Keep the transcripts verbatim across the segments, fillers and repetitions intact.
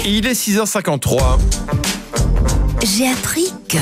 Il est six heures cinquante-trois. J'ai appris que...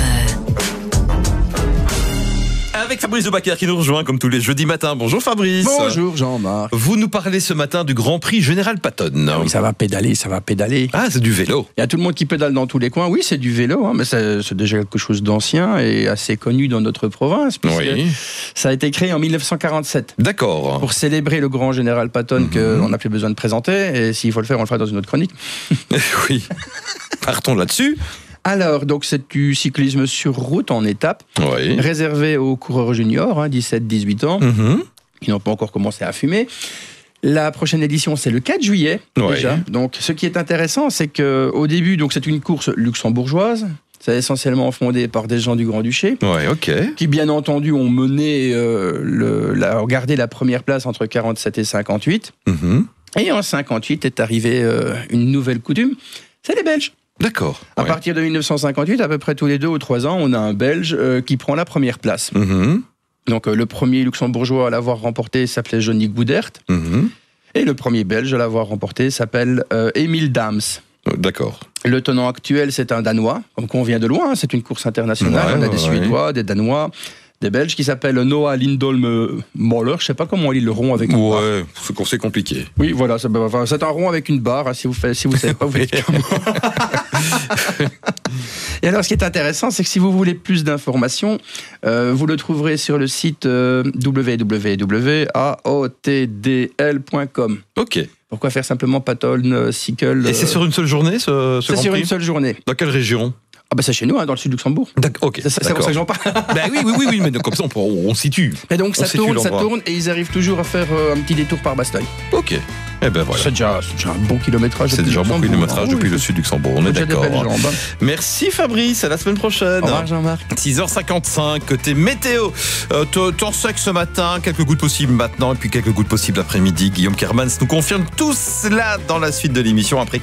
Avec Fabrice Debacker qui nous rejoint comme tous les jeudis matins. Bonjour Fabrice. Bonjour Jean-Marc. Vous nous parlez ce matin du Grand Prix Général Patton. Ah oui, ça va pédaler, ça va pédaler. Ah, c'est du vélo. Il y a tout le monde qui pédale dans tous les coins. Oui, c'est du vélo, hein, mais c'est, c'est déjà quelque chose d'ancien et assez connu dans notre province. Oui. Ça a été créé en dix-neuf cent quarante-sept. D'accord. Pour célébrer le grand Général Patton mm-hmm. qu'on n'a plus besoin de présenter. Et s'il faut le faire, on le fera dans une autre chronique. Oui. Partons là-dessus. Alors, donc c'est du cyclisme sur route en étape, oui. réservé aux coureurs juniors, hein, dix-sept dix-huit ans, mm-hmm. qui n'ont pas encore commencé à fumer. La prochaine édition, c'est le quatre juillet, oui. déjà. Donc, ce qui est intéressant, c'est qu'au début, donc, c'est une course luxembourgeoise. C'est essentiellement fondé par des gens du Grand-Duché, ouais, okay. qui, bien entendu, ont mené, euh, le, la, ont gardé la première place entre quarante-sept et cinquante-huit. Mm-hmm. Et en cinquante-huit est arrivée euh, une nouvelle coutume, c'est les Belges. D'accord. À ouais. partir de dix-neuf cent cinquante-huit, à peu près tous les deux ou trois ans, on a un Belge euh, qui prend la première place. Mm-hmm. Donc euh, le premier luxembourgeois à l'avoir remporté s'appelait Johnny Goudert. Mm-hmm. Et le premier Belge à l'avoir remporté s'appelle euh, Emile Dams. D'accord. Le tenant actuel, c'est un Danois. Donc on vient de loin, hein, c'est une course internationale. Ouais, on a des ouais. Suédois, des Danois, des Belges qui s'appellent Noah Lindholm Moller. Je sais pas comment on lit le rond avec une ouais, barre. Ouais, c'est compliqué. Oui, voilà, c'est, enfin, c'est un rond avec une barre. Hein, si vous faites, si vous savez pas, vous dites comment. Et alors, ce qui est intéressant, c'est que si vous voulez plus d'informations, euh, vous le trouverez sur le site euh, w w w point a o t d l point com. Ok. Pourquoi faire simplement Patton, Cycle? Et c'est sur une seule journée, ce, ce C'est Grand sur Prix une seule journée. Dans quelle région? Ah ben c'est chez nous, hein, dans le sud du Luxembourg. D'accord, ok. C'est, c'est pour ça que j'en parle. Ben oui, oui, oui, oui, mais comme ça on, on, on situe. Et donc on ça tourne, ça tourne, et ils arrivent toujours à faire euh, un petit détour par Bastogne. Ok. Eh ben voilà. C'est déjà, c'est déjà un bon kilométrage. C'est déjà un bon kilométrage depuis le sud du Luxembourg, on est d'accord. Merci Fabrice, à la semaine prochaine. Au revoir Jean-Marc. six heures cinquante-cinq, côté météo. Euh, temps sec ce matin, quelques gouttes possibles maintenant, et puis quelques gouttes possibles après-midi. Guillaume Kermans nous confirme tout cela dans la suite de l'émission après